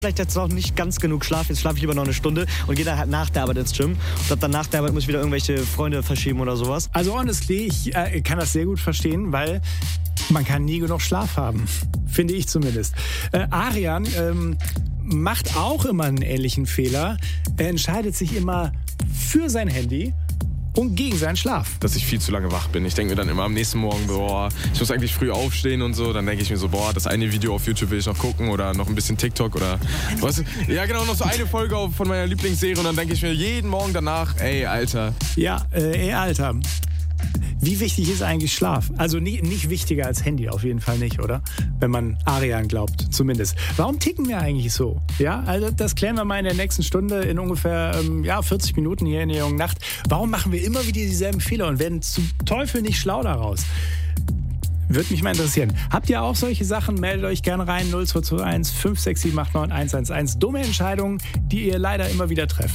vielleicht jetzt noch nicht ganz genug Schlaf, jetzt schlafe ich lieber noch eine Stunde und gehe dann halt nach der Arbeit ins Gym. Und dann nach der Arbeit muss ich wieder irgendwelche Freunde verschieben oder sowas. Also honestly, ich kann das sehr gut verstehen, weil man kann nie genug Schlaf haben. Finde ich zumindest. Arian macht auch immer einen ähnlichen Fehler. Er entscheidet sich immer für sein Handy und gegen seinen Schlaf. Dass ich viel zu lange wach bin. Ich denke mir dann immer am nächsten Morgen, boah, ich muss eigentlich früh aufstehen und so. Dann denke ich mir so, boah, das eine Video auf YouTube will ich noch gucken oder noch ein bisschen TikTok oder was? Ja, genau, noch so eine Folge von meiner Lieblingsserie und dann denke ich mir jeden Morgen danach, ey, Alter. Ja, Alter. Wie wichtig ist eigentlich Schlaf? Also nicht wichtiger als Handy, auf jeden Fall nicht, oder? Wenn man Arian glaubt, zumindest. Warum ticken wir eigentlich so? Ja, also das klären wir mal in der nächsten Stunde in ungefähr 40 Minuten hier in der jungen Nacht. Warum machen wir immer wieder dieselben Fehler und werden zum Teufel nicht schlau daraus? Würde mich mal interessieren. Habt ihr auch solche Sachen? Meldet euch gerne rein. 0221 56789 111. Dumme Entscheidungen, die ihr leider immer wieder trefft.